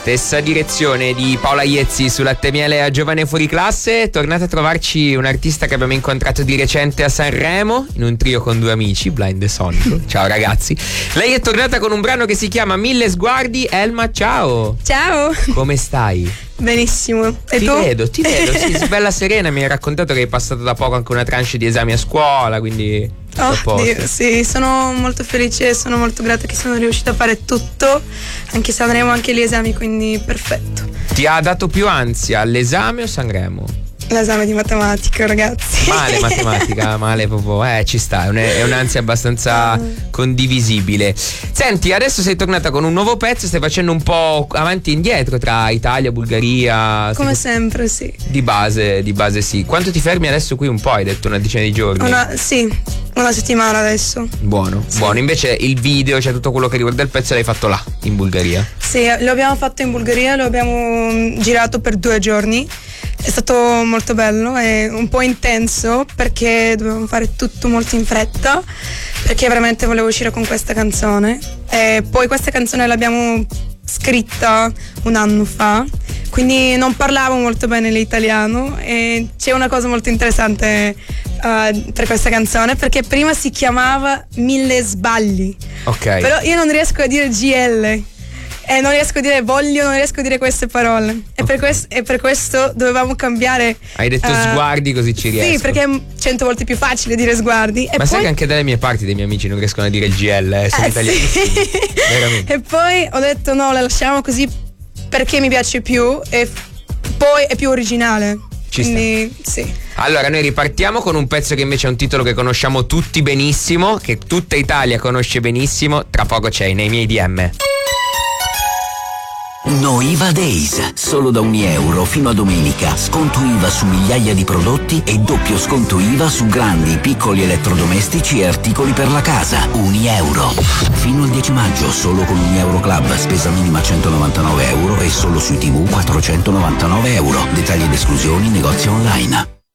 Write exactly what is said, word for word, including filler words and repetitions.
Stessa direzione di Paola Iezzi su Latte e Miele a Giovane Fuori Classe. Tornate a trovarci un artista che abbiamo incontrato di recente a Sanremo in un trio con due amici, Blind e Sonico. Ciao ragazzi. Lei è tornata con un brano che si chiama Mille Sguardi. Elma, ciao. Ciao. Come stai? Benissimo. E ti tu? vedo, ti vedo, sì, bella serena. Mi hai raccontato che hai passato da poco anche una tranche di esami a scuola, quindi Oh, Dio, sì, sono molto felice e sono molto grata che sono riuscita a fare tutto, anche se andremo anche gli esami, quindi perfetto. Ti ha dato più ansia l'esame o Sanremo? L'esame di matematica, ragazzi. Male matematica, male proprio, eh ci sta, è, un, è un'ansia abbastanza condivisibile. Senti, adesso sei tornata con un nuovo pezzo, stai facendo un po' avanti e indietro tra Italia, Bulgaria. Come sempre, sì. Di base, di base sì. Quanto ti fermi adesso qui un po', hai detto una decina di giorni? Una, sì, una settimana adesso. Buono, sì. Buono. Invece il video, cioè tutto quello che riguarda il pezzo l'hai fatto là, in Bulgaria? Sì, lo abbiamo fatto in Bulgaria, lo abbiamo girato per due giorni. È stato molto bello e un po' intenso perché dovevamo fare tutto molto in fretta, perché veramente volevo uscire con questa canzone. E poi questa canzone l'abbiamo scritta un anno fa, quindi non parlavo molto bene l'italiano e c'è una cosa molto interessante uh, per questa canzone, perché prima si chiamava Mille Sbagli, ok, però io non riesco a dire G L. E non riesco a dire voglio, non riesco a dire queste parole. E, okay. per, questo, e per questo dovevamo cambiare. Hai detto uh, sguardi, così ci riesco. Sì, perché è cento volte più facile dire sguardi. Ma e sai poi... che anche dalle mie parti dei miei amici non riescono a dire il G L, eh, sono eh, italiani. Sì. Veramente. E poi ho detto no, la lasciamo così perché mi piace più e poi è più originale. Ci Quindi sta. Sì. Allora noi ripartiamo con un pezzo che invece è un titolo che conosciamo tutti benissimo, che tutta Italia conosce benissimo. Tra poco c'è nei miei D M. No I V A Days, solo da un euro fino a domenica, sconto I V A su migliaia di prodotti e doppio sconto I V A su grandi, piccoli elettrodomestici e articoli per la casa. Un euro. Fino al dieci maggio, solo con un euro club, spesa minima centonovantanove euro e solo sui tivù quattrocentonovantanove euro. Dettagli ed esclusioni, negozi online.